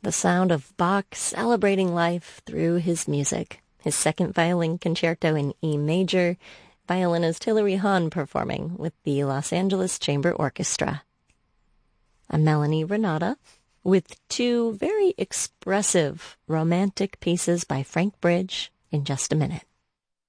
the sound of Bach celebrating life through his music. His second violin concerto in E major, violinist Hilary Hahn performing with the Los Angeles Chamber Orchestra. I'm Melanie Renata with two very expressive romantic pieces by Frank Bridge in just a minute.